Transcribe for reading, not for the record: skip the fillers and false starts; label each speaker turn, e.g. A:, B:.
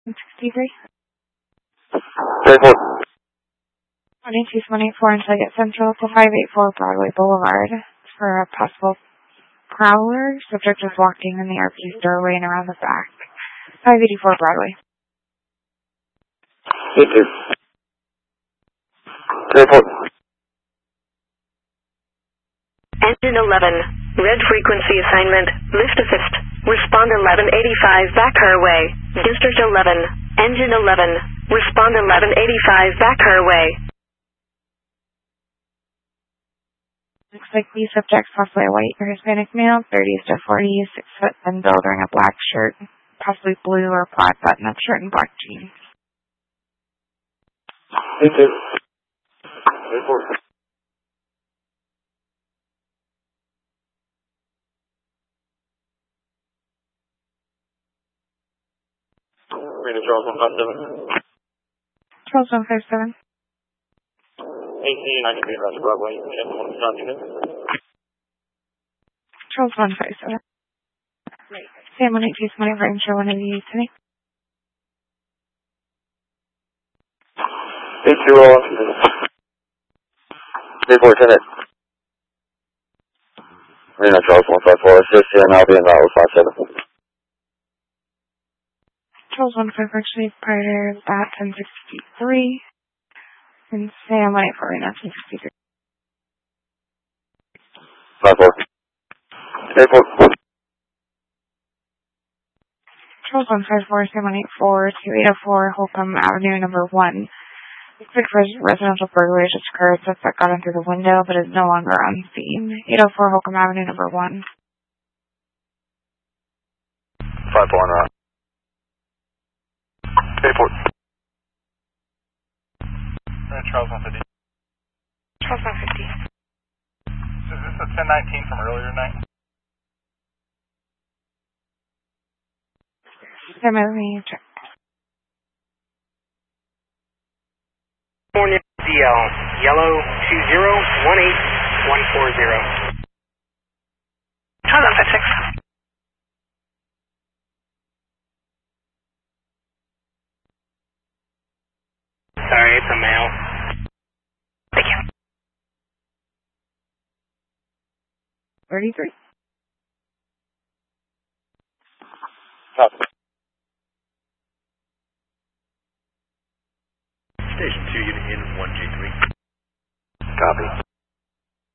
A: 63.
B: 34.
A: 182-184 until I get Central to 584 Broadway Boulevard for a possible prowler. Subject is walking in the RP's doorway and around the back. 584 Broadway.
B: 82. 34.
C: Engine 11, red frequency assignment, lift assist. Respond 1185 back her way. District 11, engine 11, respond 1185 back her way.
A: Looks like the subject's possibly a white or Hispanic male, 30s to 40s, 6 foot, thin build, wearing a black shirt, possibly blue or plaid button-up shirt and black jeans.
B: 82. 34. Charles 157.
A: Charles 157.
B: 1893 across Broadway.
A: Charles 157. Sam 182-20 for intro 188 today.
B: 82 roll. 34 Tenant. Reno Charles 154. Assist and I'll be in Vowels 57.
A: Charles 154 actually prior to that 1063. And Sam 184 right now 1063.
B: 54. 34.
A: Charles 154, Sam 184 to 804 Holcomb Avenue, number 1. Looks like residential burglary just occurred. Suspect got in through the window, but is no longer on scene. 804 Holcomb Avenue, number 1.
B: 5-1, 34.
D: Charles 150.
A: Charles 150.
D: Is this a 1019 from earlier tonight?
A: Sam, let me check.
E: California DL, yellow 2018140.
C: Charles 156.
E: Sorry, it's a male.
C: Thank you.
A: 33.
B: Copy.